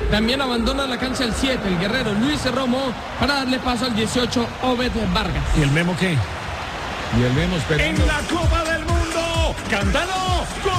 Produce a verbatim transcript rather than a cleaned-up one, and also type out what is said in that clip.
También abandona la cancha el siete, el guerrero Luis Romo, para darle paso al dieciocho, Obed Vargas. ¿Y el Memo qué? Y el Memo esperando. En la Copa del Mundo, Cantano, ¡gol!